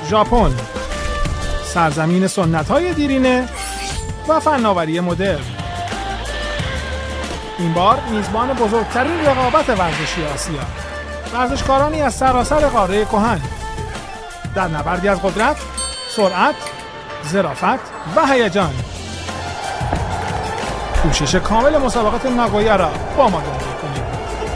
ژاپن، سرزمین سنت‌های دیرینه و فناوری مدرن. این بار میزبان بزرگترین رقابت ورزشی آسیا، ورزشکارانی از سراسر قاره کهن در نبردی از قدرت، سرعت، ظرافت و هیجان. کوشش کامل مسابقات ناگویا را با ما دنبال کنید.